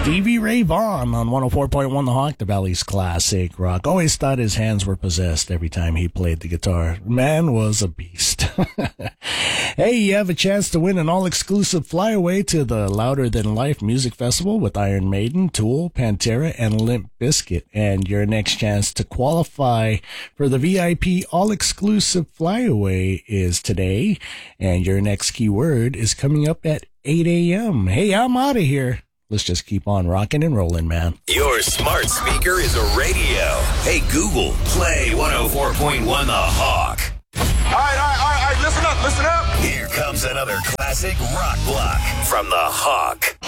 Stevie Ray Vaughan on 104.1 The Hawk, the Valley's classic rock. Always thought his hands were possessed every time he played the guitar. Man was a beast. Hey, you have a chance to win an all-exclusive flyaway to the Louder Than Life Music Festival with Iron Maiden, Tool, Pantera, and Limp Bizkit. And your next chance to qualify for the VIP all-exclusive flyaway is today. And your next keyword is coming up at 8 a.m. Hey, I'm out of here. Let's just keep on rocking and rolling, man. Your smart speaker is a radio. Hey, Google, play 104.1 The Hawk. All right, listen up. Here comes another classic rock block from The Hawk.